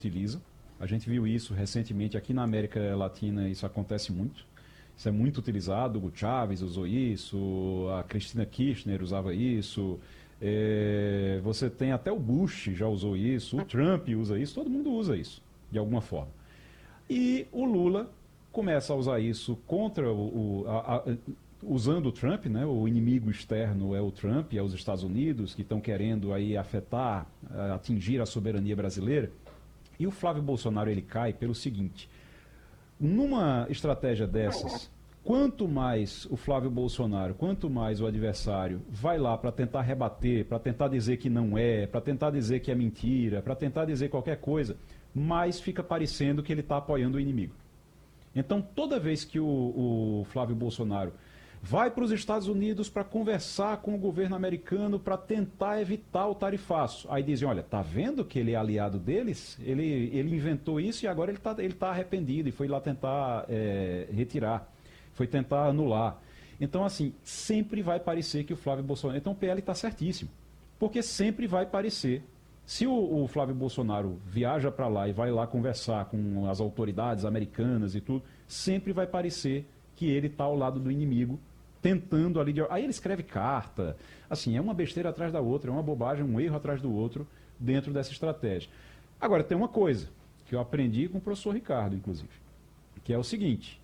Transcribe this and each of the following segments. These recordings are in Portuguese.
utiliza. A gente viu isso recentemente aqui na América Latina, isso acontece muito. Isso é muito utilizado, o Chávez usou isso, a Cristina Kirchner usava isso, você tem até o Bush já usou isso, o Trump usa isso, todo mundo usa isso, de alguma forma. E o Lula começa a usar isso contra usando o Trump, né? O inimigo externo é o Trump, é os Estados Unidos, que estão querendo aí afetar, atingir a soberania brasileira. E o Flávio Bolsonaro ele cai pelo seguinte: numa estratégia dessas, quanto mais o Flávio Bolsonaro, quanto mais o adversário vai lá para tentar rebater, para tentar dizer que não é, para tentar dizer que é mentira, para tentar dizer qualquer coisa, mais fica parecendo que ele está apoiando o inimigo. Então, toda vez que o Flávio Bolsonaro vai para os Estados Unidos para conversar com o governo americano para tentar evitar o tarifaço. Aí dizem, olha, tá vendo que ele é aliado deles? Ele inventou isso e agora ele tá arrependido e foi lá tentar retirar, foi tentar anular. Então, assim, sempre vai parecer que o Flávio Bolsonaro... Então, o PL está certíssimo, porque sempre vai parecer... Se o Flávio Bolsonaro viaja para lá e vai lá conversar com as autoridades americanas e tudo, sempre vai parecer que ele está ao lado do inimigo, tentando ali... Aí ele escreve carta, assim, é uma besteira atrás da outra, é uma bobagem, um erro atrás do outro, dentro dessa estratégia. Agora, tem uma coisa que eu aprendi com o professor Ricardo, inclusive, que é o seguinte,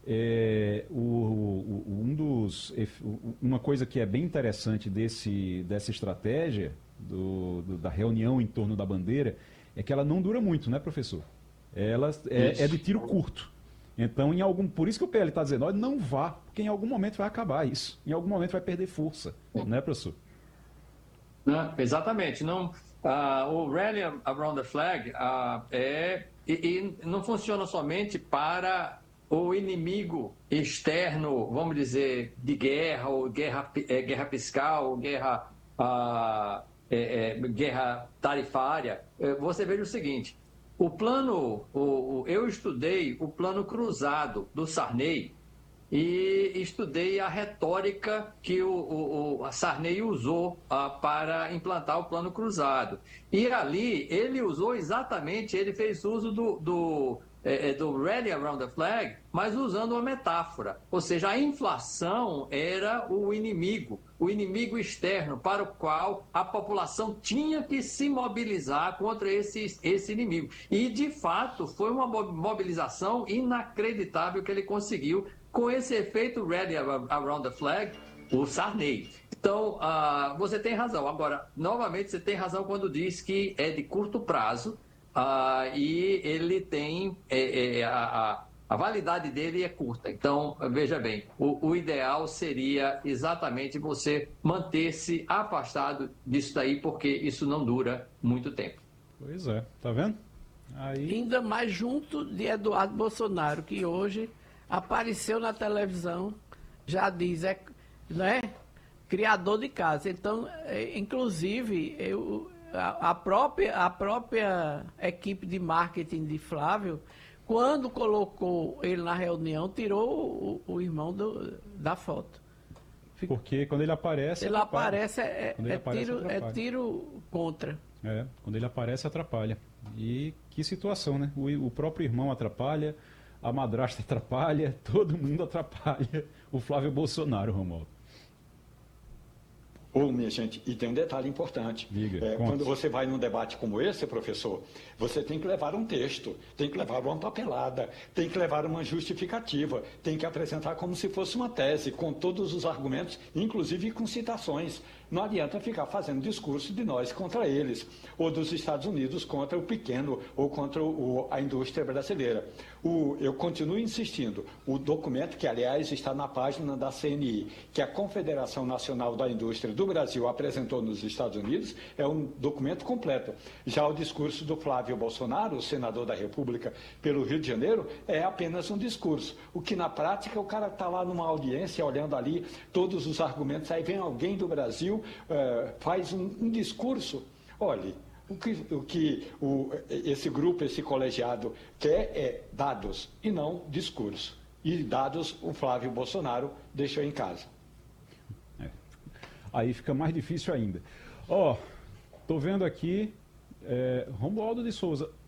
uma coisa que é bem interessante dessa estratégia, da reunião em torno da bandeira, é que ela não dura muito, né, professor? Ela é de tiro curto. Então, por isso que o PL está dizendo, olha, não vá, porque em algum momento vai acabar isso. Em algum momento vai perder força, né, professor? Não, exatamente. Não, o Rally Around the Flag e não funciona somente para o inimigo externo, vamos dizer, de guerra, ou guerra fiscal, ou guerra tarifária. Você veja o seguinte, eu estudei o plano cruzado do Sarney e estudei a retórica que a Sarney usou para implantar o plano cruzado. E ali ele usou exatamente, ele fez uso do Rally Around the Flag, mas usando uma metáfora. Ou seja, a inflação era o inimigo externo para o qual a população tinha que se mobilizar contra esse inimigo. E, de fato, foi uma mobilização inacreditável que ele conseguiu com esse efeito Rally Around the Flag, o Sarney. Então, você tem razão. Agora, novamente, você tem razão quando diz que é de curto prazo e ele tem... a validade dele é curta. Então, veja bem, o ideal seria exatamente você manter-se afastado disso daí, porque isso não dura muito tempo. Pois é, tá vendo? Aí... Ainda mais junto de Eduardo Bolsonaro, que hoje apareceu na televisão, já diz, né, criador de casa. Então, inclusive, a própria equipe de marketing de Flávio, quando colocou ele na reunião, tirou o irmão da foto. Porque quando ele aparece... Ele aparece, tiro contra. Quando ele aparece, atrapalha. E que situação, né? O próprio irmão atrapalha, a madrasta atrapalha, todo mundo atrapalha o Flávio Bolsonaro, Romualdo. Minha gente, e tem um detalhe importante. Quando você vai num debate como esse, professor, você tem que levar um texto, tem que levar uma papelada, tem que levar uma justificativa, tem que apresentar como se fosse uma tese, com todos os argumentos, inclusive com citações. Não adianta ficar fazendo discurso de nós contra eles, ou dos Estados Unidos contra o pequeno, ou contra a indústria brasileira. Eu continuo insistindo, o documento que, aliás, está na página da CNI, que a Confederação Nacional da Indústria do Brasil apresentou nos Estados Unidos, é um documento completo. Já o discurso do Flávio Bolsonaro, o senador da República pelo Rio de Janeiro, é apenas um discurso. O que, na prática, o cara está lá numa audiência, olhando ali todos os argumentos, aí vem alguém do Brasil, faz um discurso. Olhe, esse grupo, esse colegiado quer é dados e não discurso. E dados o Flávio Bolsonaro deixou em casa. Aí fica mais difícil ainda. Tô vendo aqui, Romualdo de Souza,